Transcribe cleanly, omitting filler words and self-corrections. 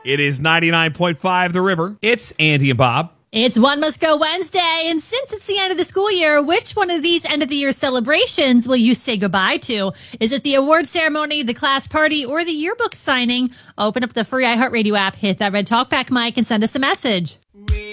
It is 99.5 The River. It's Andy and Bob. It's One Must Go Wednesday, and since it's the end of the school year, which one of these end of the year celebrations will you say goodbye to? Is it the award ceremony, the class party, or the yearbook signing? Open up the free iHeartRadio app, hit that red talkback mic, and send us a message.